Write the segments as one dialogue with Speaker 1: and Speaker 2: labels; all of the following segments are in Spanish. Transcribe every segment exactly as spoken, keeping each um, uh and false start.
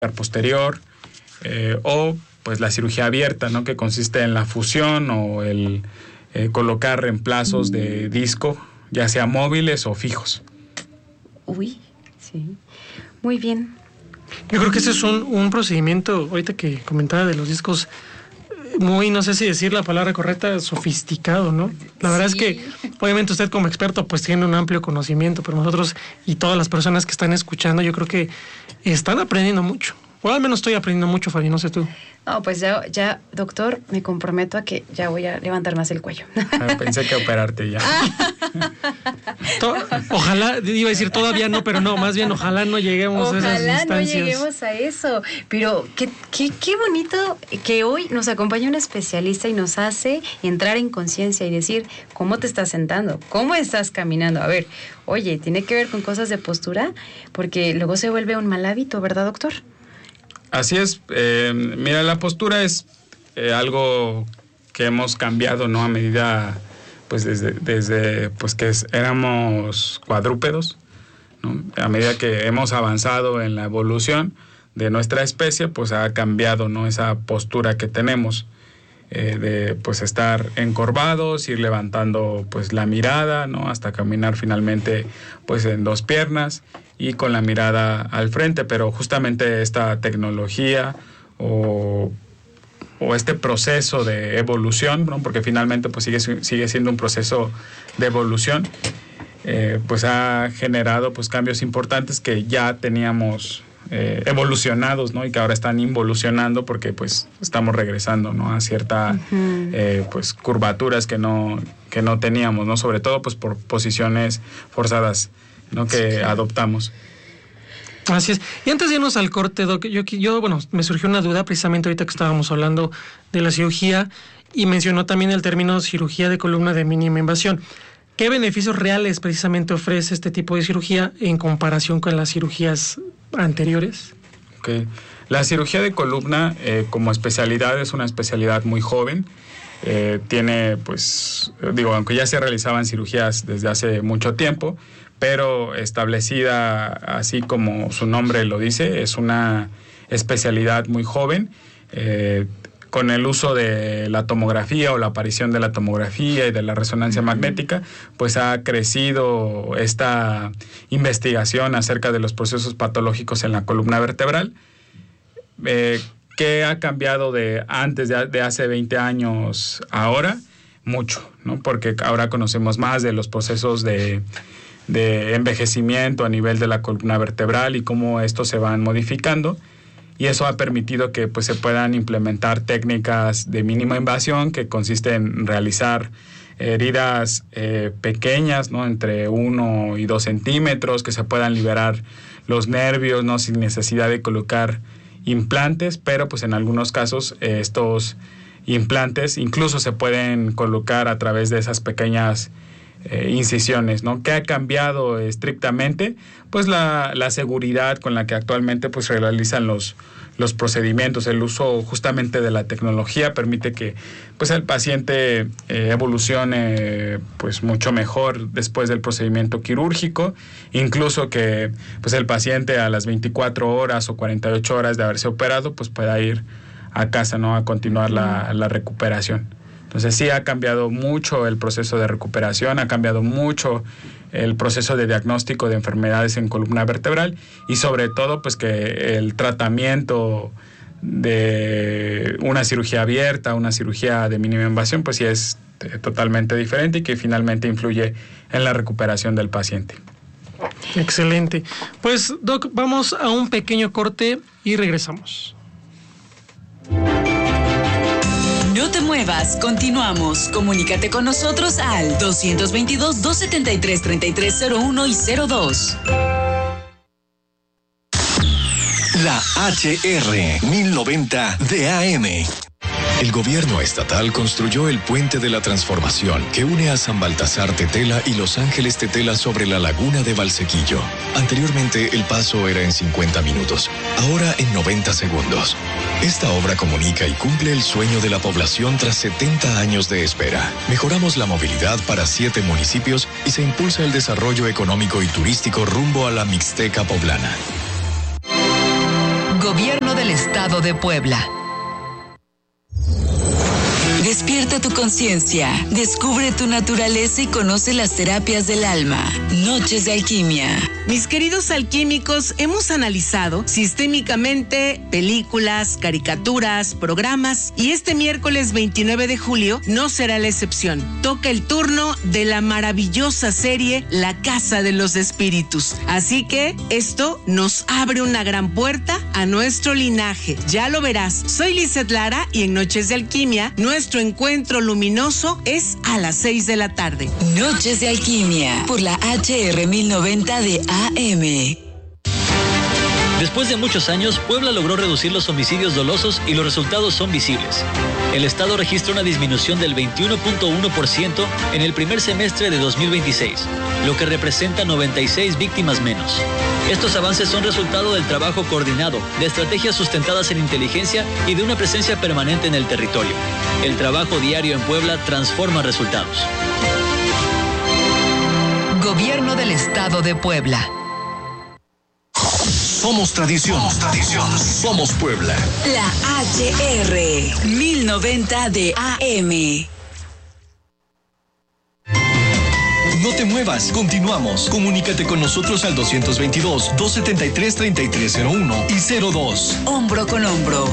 Speaker 1: posterior, eh, o pues la cirugía abierta, ¿no? Que consiste en la fusión o el eh, colocar reemplazos de disco, ya sea móviles o fijos.
Speaker 2: Uy, sí. Muy bien.
Speaker 3: Yo creo que ese es un, un procedimiento, ahorita que comentaba de los discos, muy, no sé si decir la palabra correcta, sofisticado, ¿no? La verdad sí. Es que, obviamente usted como experto, pues tiene un amplio conocimiento, pero nosotros y todas las personas que están escuchando, yo creo que están aprendiendo mucho. O al menos estoy aprendiendo mucho, Fabi, no sé tú.
Speaker 2: No, pues ya, ya, doctor, me comprometo a que ya voy a levantar más el cuello.
Speaker 1: Ah, pensé que operarte ya.
Speaker 3: To- ojalá, iba a decir todavía no, pero no, más bien ojalá no lleguemos
Speaker 2: ojalá
Speaker 3: a esas instancias.
Speaker 2: Ojalá no lleguemos a eso. Pero qué, qué, qué bonito que hoy nos acompaña un especialista y nos hace entrar en conciencia y decir cómo te estás sentando, cómo estás caminando. A ver, oye, tiene que ver con cosas de postura, porque luego se vuelve un mal hábito, ¿verdad, doctor?
Speaker 1: Así es. Eh, mira, la postura es eh, algo que hemos cambiado, ¿no? A medida, pues desde, desde pues que es, éramos cuadrúpedos, ¿no? A medida que hemos avanzado en la evolución de nuestra especie, pues ha cambiado, ¿no? Esa postura que tenemos eh, de pues estar encorvados, ir levantando pues la mirada, ¿no? Hasta caminar finalmente pues en dos piernas y con la mirada al frente, pero justamente esta tecnología o, o este proceso de evolución, ¿no? Porque finalmente pues sigue, sigue siendo un proceso de evolución, eh, pues ha generado pues cambios importantes que ya teníamos eh, evolucionados, ¿no? Y que ahora están involucionando porque pues estamos regresando, ¿no? A cierta uh-huh. eh, pues curvaturas que no, que no teníamos, ¿no? Sobre todo pues por posiciones forzadas, ¿no? Que sí, adoptamos.
Speaker 3: Así es. Y antes de irnos al corte, Doc, yo, yo, bueno, me surgió una duda precisamente ahorita que estábamos hablando de la cirugía y mencionó también el término cirugía de columna de mínima invasión. ¿Qué beneficios reales precisamente ofrece este tipo de cirugía en comparación con las cirugías anteriores?
Speaker 1: Okay. La cirugía de columna eh, como especialidad es una especialidad muy joven. Eh, tiene, pues, digo, aunque ya se realizaban cirugías desde hace mucho tiempo, pero establecida así como su nombre lo dice, es una especialidad muy joven. Eh, con el uso de la tomografía o la aparición de la tomografía y de la resonancia magnética, pues ha crecido esta investigación acerca de los procesos patológicos en la columna vertebral. Eh, ¿Qué ha cambiado de antes, de, de hace veinte años ahora? Mucho, ¿no? Porque ahora conocemos más de los procesos de, de envejecimiento a nivel de la columna vertebral y cómo estos se van modificando. Y eso ha permitido que pues, se puedan implementar técnicas de mínima invasión que consiste en realizar heridas eh, pequeñas, ¿no? Entre uno y dos centímetros, que se puedan liberar los nervios, ¿no? Sin necesidad de colocar implantes, pero pues en algunos casos eh, estos implantes incluso se pueden colocar a través de esas pequeñas Eh, incisiones, ¿no? ¿Qué ha cambiado estrictamente? Pues la, la seguridad con la que actualmente pues realizan los, los procedimientos. El uso justamente de la tecnología permite que pues el paciente eh, evolucione pues mucho mejor después del procedimiento quirúrgico, incluso que pues el paciente a las veinticuatro horas o cuarenta y ocho horas de haberse operado pues pueda ir a casa, ¿no? A continuar la, la recuperación. Entonces sí ha cambiado mucho el proceso de recuperación, ha cambiado mucho el proceso de diagnóstico de enfermedades en columna vertebral y sobre todo pues que el tratamiento de una cirugía abierta, una cirugía de mínima invasión pues sí es totalmente diferente y que finalmente influye en la recuperación del paciente.
Speaker 3: Excelente. Pues Doc, vamos a un pequeño corte y regresamos.
Speaker 4: No te muevas, continuamos. Comunícate con nosotros al dos veintidós, dos setenta y tres, treinta y tres cero uno y cero dos.
Speaker 5: La H R mil noventa de A M. El gobierno estatal construyó el Puente de la Transformación que une a San Baltasar Tetela y Los Ángeles Tetela sobre la laguna de Valsequillo. Anteriormente el paso era en cincuenta minutos, ahora en noventa segundos. Esta obra comunica y cumple el sueño de la población tras setenta años de espera. Mejoramos la movilidad para siete municipios y se impulsa el desarrollo económico y turístico rumbo a la Mixteca poblana.
Speaker 4: Gobierno del Estado de Puebla. Despierta tu conciencia, descubre tu naturaleza y conoce las terapias del alma. Noches de Alquimia.
Speaker 6: Mis queridos alquímicos, hemos analizado sistémicamente películas, caricaturas, programas y este miércoles veintinueve de julio no será la excepción. Toca el turno de la maravillosa serie La Casa de los Espíritus. Así que esto nos abre una gran puerta a nuestro linaje. Ya lo verás. Soy Lizeth Lara y en Noches de Alquimia, nuestro encuentro luminoso es a las seis de la tarde.
Speaker 4: Noches de Alquimia por la H R mil noventa de A M.
Speaker 7: Después de muchos años, Puebla logró reducir los homicidios dolosos y los resultados son visibles. El Estado registra una disminución del veintiuno punto uno por ciento en el primer semestre de dos mil veintiséis, lo que representa noventa y seis víctimas menos. Estos avances son resultado del trabajo coordinado, de estrategias sustentadas en inteligencia y de una presencia permanente en el territorio. El trabajo diario en Puebla transforma resultados.
Speaker 4: Gobierno del Estado de Puebla.
Speaker 5: Somos tradición. Somos tradición. Somos Puebla.
Speaker 4: La H R mil noventa de A M.
Speaker 5: No te muevas, continuamos. Comunícate con nosotros al doscientos veintidós, doscientos setenta y tres, treinta y tres cero uno y cero dos.
Speaker 4: Hombro con hombro.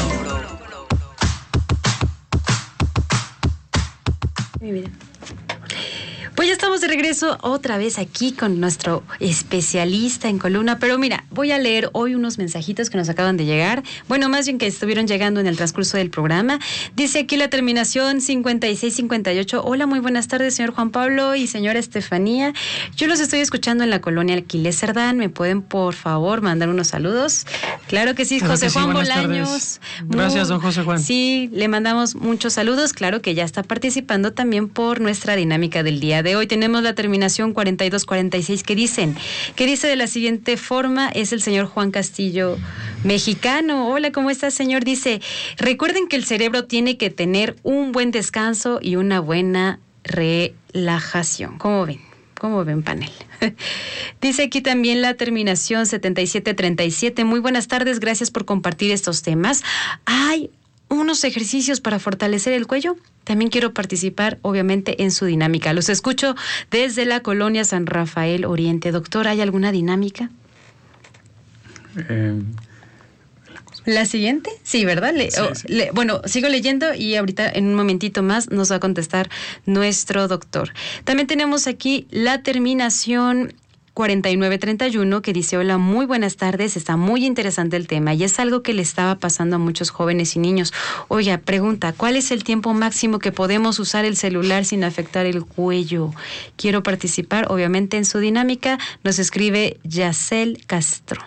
Speaker 2: Muy bien. Pues ya estamos de regreso otra vez aquí con nuestro especialista en columna, pero mira, voy a leer hoy unos mensajitos que nos acaban de llegar, bueno, más bien que estuvieron llegando en el transcurso del programa. Dice aquí la terminación cincuenta y seis cincuenta y ocho, hola, muy buenas tardes, señor Juan Pablo y señora Estefanía, yo los estoy escuchando en la colonia Aquiles Cerdán, ¿me pueden por favor mandar unos saludos? Claro que sí,
Speaker 3: claro
Speaker 2: José
Speaker 3: que sí,
Speaker 2: Juan
Speaker 3: buenas
Speaker 2: Bolaños.
Speaker 3: Tardes. Gracias, don José Juan.
Speaker 2: Sí, le mandamos muchos saludos, claro que ya está participando también por nuestra dinámica del día de hoy. Tenemos la terminación cuarenta y dos cuarenta y seis que dicen, que dice de la siguiente forma, es el señor Juan Castillo, mexicano. Hola, ¿cómo está, señor? Dice, recuerden que el cerebro tiene que tener un buen descanso y una buena relajación. ¿Cómo ven? ¿Cómo ven, panel? Dice aquí también la terminación setenta y siete treinta y siete. Muy buenas tardes, gracias por compartir estos temas. Hay unos ejercicios para fortalecer el cuello. También quiero participar, obviamente, en su dinámica. Los escucho desde la colonia San Rafael Oriente. Doctor, ¿hay alguna dinámica?
Speaker 1: Eh,
Speaker 2: ¿La siguiente? Sí, ¿verdad? Le,
Speaker 1: sí,
Speaker 2: oh,
Speaker 1: sí.
Speaker 2: Le, bueno, sigo leyendo y ahorita en un momentito más nos va a contestar nuestro doctor. También tenemos aquí la terminación cuarenta y nueve treinta y uno que dice, hola, muy buenas tardes, está muy interesante el tema y es algo que le estaba pasando a muchos jóvenes y niños. Oiga, pregunta, ¿cuál es el tiempo máximo que podemos usar el celular sin afectar el cuello? Quiero participar, obviamente, en su dinámica. Nos escribe Yacel Castro.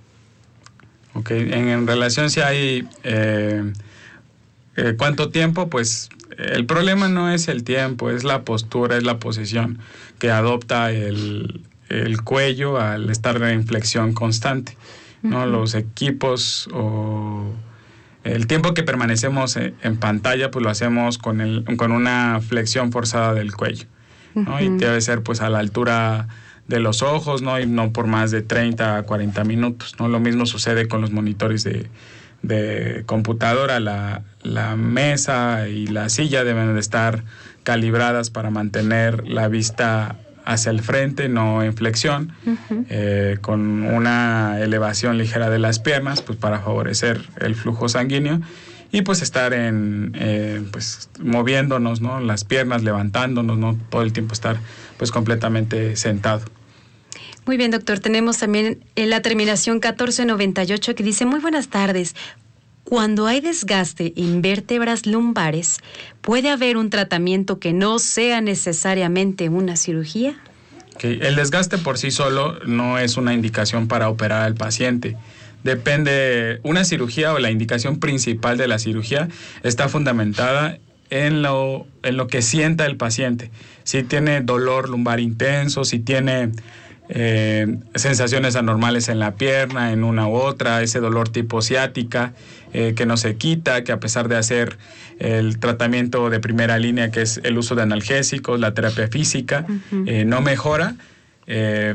Speaker 1: Ok, en, en relación si hay eh, eh, cuánto tiempo, pues el problema no es el tiempo, es la postura, es la posición que adopta el el cuello al estar en flexión constante, ¿no? Uh-huh. Los equipos o el tiempo que permanecemos en, en pantalla, pues lo hacemos con el con una flexión forzada del cuello, ¿no? Uh-huh. Y debe ser pues a la altura de los ojos, ¿no? Y no por más de treinta a cuarenta minutos, ¿no? Lo mismo sucede con los monitores de, de computadora, la, la mesa y la silla deben de estar calibradas para mantener la vista hacia el frente, no en flexión, uh-huh. eh, con una elevación ligera de las piernas, pues para favorecer el flujo sanguíneo y pues estar en, eh, pues moviéndonos, ¿no? Las piernas, levantándonos, no todo el tiempo estar pues completamente sentado.
Speaker 2: Muy bien, doctor. Tenemos también en la terminación catorce noventa y ocho que dice, muy buenas tardes. Cuando hay desgaste en vértebras lumbares, ¿puede haber un tratamiento que no sea necesariamente una cirugía?
Speaker 1: Okay. El desgaste por sí solo no es una indicación para operar al paciente. Depende, una cirugía o la indicación principal de la cirugía está fundamentada en lo, en lo que sienta el paciente. Si tiene dolor lumbar intenso, si tiene eh, sensaciones anormales en la pierna, en una u otra, ese dolor tipo ciática, Eh, que no se quita, que a pesar de hacer el tratamiento de primera línea, que es el uso de analgésicos, la terapia física, uh-huh. eh, no mejora, eh,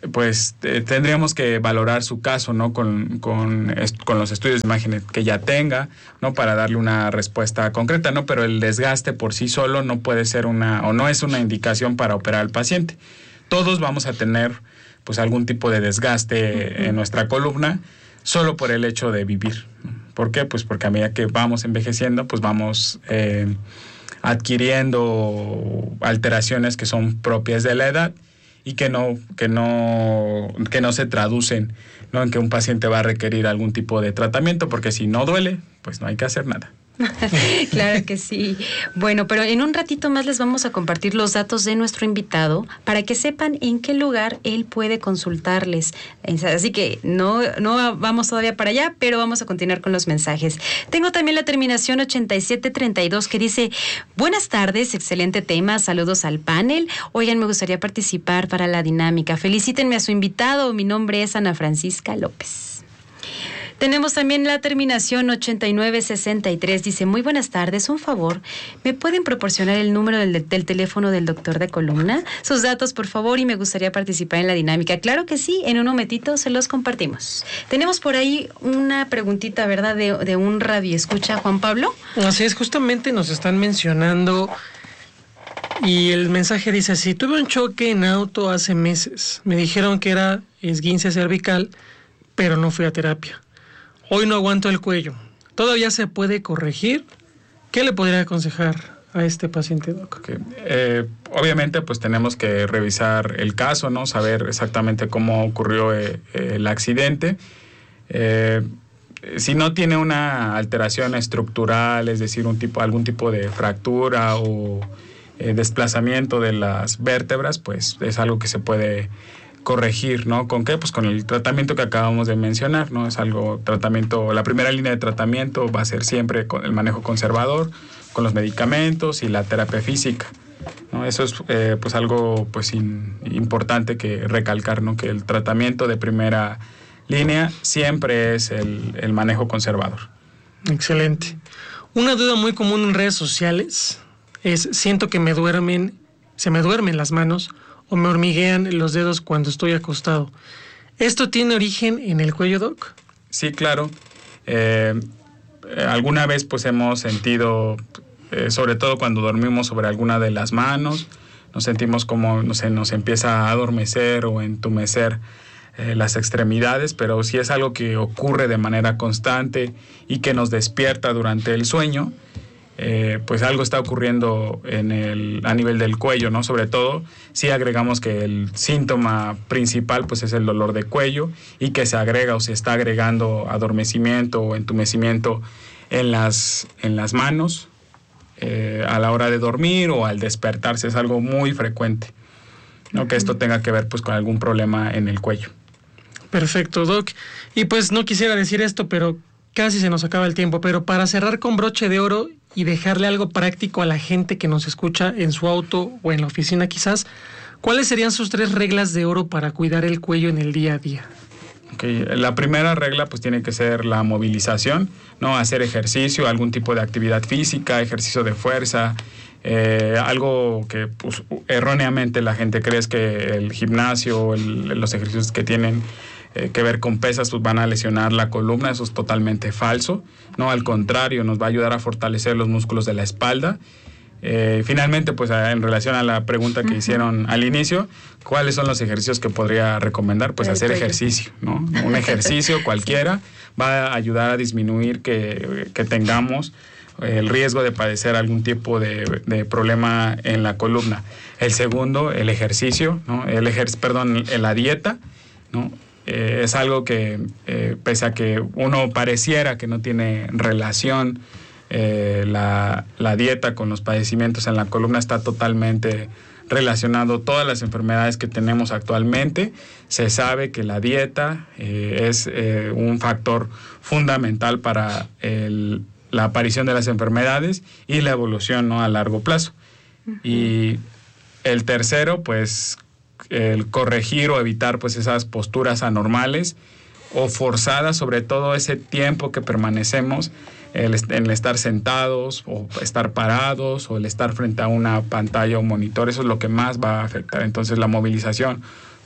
Speaker 1: pues eh, tendríamos que valorar su caso, ¿no? Con, con, est- con los estudios de imagen que ya tenga, ¿no? Para darle una respuesta concreta, ¿no? Pero el desgaste por sí solo no puede ser una, o no es una indicación para operar al paciente. Todos vamos a tener, pues, algún tipo de desgaste uh-huh. en nuestra columna, solo por el hecho de vivir. ¿Por qué? Pues porque a medida que vamos envejeciendo, pues vamos eh, adquiriendo alteraciones que son propias de la edad, y que no, que no, que no se traducen, ¿no? En que un paciente va a requerir algún tipo de tratamiento, porque si no duele, pues no hay que hacer nada.
Speaker 2: Claro que sí. Bueno, pero en un ratito más les vamos a compartir los datos de nuestro invitado para que sepan en qué lugar él puede consultarles. Así que no, no vamos todavía para allá, pero vamos a continuar con los mensajes. Tengo también la terminación ochenta y siete treinta y dos que dice: buenas tardes, excelente tema, saludos al panel. Oigan, me gustaría participar para la dinámica. Felicítenme a su invitado, mi nombre es Ana Francisca López. Tenemos también la terminación ochenta y nueve sesenta y tres. Dice: muy buenas tardes, un favor, ¿me pueden proporcionar el número del, del teléfono del doctor de columna? Sus datos, por favor, y me gustaría participar en la dinámica. Claro que sí, en un momentito se los compartimos. Tenemos por ahí una preguntita, ¿verdad?, de, de un radioescucha, Juan Pablo.
Speaker 3: Así es, justamente nos están mencionando, y el mensaje dice así: tuve un choque en auto hace meses. Me dijeron que era esguince cervical, pero no fui a terapia. Hoy no aguanto el cuello. ¿Todavía se puede corregir? ¿Qué le podría aconsejar a este paciente, doc?
Speaker 1: Okay. Eh, obviamente, pues tenemos que revisar el caso, ¿no? Saber exactamente cómo ocurrió eh, el accidente. Eh, si no tiene una alteración estructural, es decir, un tipo, algún tipo de fractura o eh, desplazamiento de las vértebras, pues es algo que se puede corregir, ¿no? ¿Con qué? Pues con el tratamiento que acabamos de mencionar, ¿no? Es algo, tratamiento, la primera línea de tratamiento va a ser siempre con el manejo conservador, con los medicamentos y la terapia física, ¿no? Eso es eh, pues algo pues in, importante que recalcar, ¿no? Que el tratamiento de primera línea siempre es el, el manejo conservador.
Speaker 3: Excelente. Una duda muy común en redes sociales es: siento que me duermen, se me duermen las manos o me hormiguean los dedos cuando estoy acostado. ¿Esto tiene origen en el cuello, doc?
Speaker 1: Sí, claro. Eh, alguna vez pues hemos sentido, eh, sobre todo cuando dormimos sobre alguna de las manos, nos sentimos como, no sé, nos empieza a adormecer o entumecer eh, las extremidades, pero si es algo que ocurre de manera constante y que nos despierta durante el sueño, Eh, pues algo está ocurriendo en el, a nivel del cuello, ¿no? Sobre todo si agregamos que el síntoma principal pues es el dolor de cuello y que se agrega o se está agregando adormecimiento o entumecimiento en las, en las manos eh, a la hora de dormir o al despertarse. Es algo muy frecuente, ¿no? Uh-huh. Que esto tenga que ver pues con algún problema en el cuello.
Speaker 3: Perfecto, doc. Y pues no quisiera decir esto, pero casi se nos acaba el tiempo, pero para cerrar con broche de oro y dejarle algo práctico a la gente que nos escucha en su auto o en la oficina quizás, ¿cuáles serían sus tres reglas de oro para cuidar el cuello en el día a día?
Speaker 1: Okay. La primera regla pues tiene que ser la movilización, ¿no? Hacer ejercicio, algún tipo de actividad física, ejercicio de fuerza, eh, algo que pues, erróneamente la gente cree es que el gimnasio, el, los ejercicios que tienen Eh, que ver con pesas pues van a lesionar la columna. Eso es totalmente falso, ¿no? Al contrario, nos va a ayudar a fortalecer los músculos de la espalda. Eh, finalmente, pues a, en relación a la pregunta que uh-huh. hicieron al inicio, ¿cuáles son los ejercicios que podría recomendar? Pues hacer ejercicio, ¿no? Un ejercicio cualquiera va a ayudar a disminuir que, que tengamos el riesgo de padecer algún tipo de, de problema en la columna. El segundo, el ejercicio, ¿no? El ejer- perdón, la dieta, ¿no? Eh, es algo que, eh, pese a que uno pareciera que no tiene relación eh, la, la dieta con los padecimientos en la columna, está totalmente relacionado. Todas las enfermedades que tenemos actualmente, se sabe que la dieta eh, es eh, un factor fundamental para el, la aparición de las enfermedades y la evolución, ¿no? A largo plazo. Uh-huh. Y el tercero, pues, el corregir o evitar pues esas posturas anormales o forzadas, sobre todo ese tiempo que permanecemos el, el estar sentados o estar parados o el estar frente a una pantalla o monitor. Eso es lo que más va a afectar. Entonces la movilización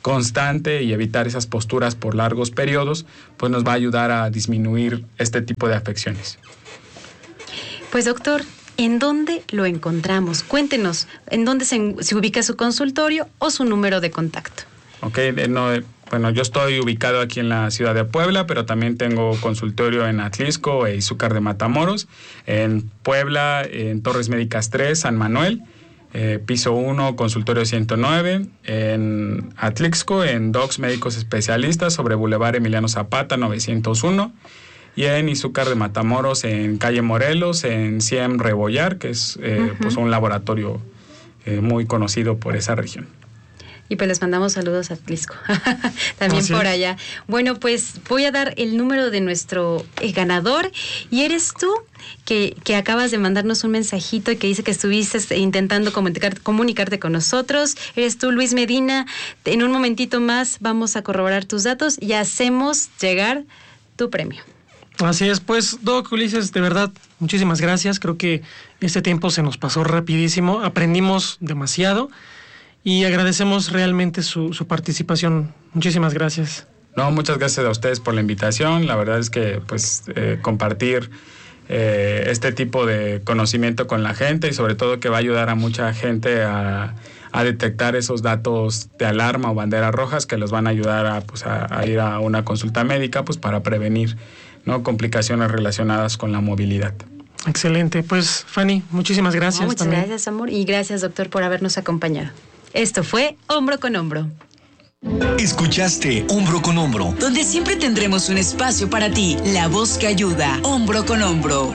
Speaker 1: constante y evitar esas posturas por largos periodos, pues nos va a ayudar a disminuir este tipo de afecciones.
Speaker 2: Pues doctor, ¿en dónde lo encontramos? Cuéntenos, ¿en dónde se, se ubica su consultorio o su número de contacto?
Speaker 1: Ok, no, bueno, yo estoy ubicado aquí en la ciudad de Puebla, pero también tengo consultorio en Atlixco e Izúcar de Matamoros, en Puebla, en Torres Médicas tres, San Manuel, eh, piso uno, consultorio ciento nueve, en Atlixco, en Docs Médicos Especialistas, sobre Boulevard Emiliano Zapata, novecientos uno, y en Izúcar de Matamoros, en calle Morelos, en C I E M Rebollar, que es eh, uh-huh. pues un laboratorio eh, muy conocido por esa región.
Speaker 2: Y pues les mandamos saludos a Atlixco, también
Speaker 3: Así
Speaker 2: por
Speaker 3: es.
Speaker 2: allá. Bueno, pues voy a dar el número de nuestro eh, ganador, y eres tú que, que acabas de mandarnos un mensajito y que dice que estuviste intentando comunicar, comunicarte con nosotros. Eres tú, Luis Medina. En un momentito más vamos a corroborar tus datos y hacemos llegar tu premio.
Speaker 3: Así es, pues, Doc Ulises, de verdad, muchísimas gracias. Creo que este tiempo se nos pasó rapidísimo, aprendimos demasiado y agradecemos realmente su, su participación. Muchísimas gracias.
Speaker 1: No, muchas gracias a ustedes por la invitación. La verdad es que pues eh, compartir eh, este tipo de conocimiento con la gente, y sobre todo que va a ayudar a mucha gente a, a detectar esos datos de alarma o banderas rojas que los van a ayudar a, pues, a, a ir a una consulta médica, pues, para prevenir, ¿no?, complicaciones relacionadas con la movilidad.
Speaker 3: Excelente. Pues, Fanny, muchísimas gracias.
Speaker 2: No, muchas
Speaker 3: también.
Speaker 2: gracias, amor. Y gracias, doctor, por habernos acompañado. Esto fue Hombro con Hombro.
Speaker 5: Escuchaste Hombro con Hombro.
Speaker 4: Donde siempre tendremos un espacio para ti, la voz que ayuda, hombro con hombro.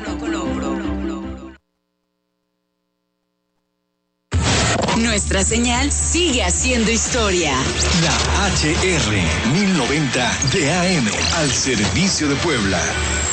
Speaker 4: Nuestra señal sigue haciendo historia.
Speaker 5: La H R mil noventa de A M al servicio de Puebla.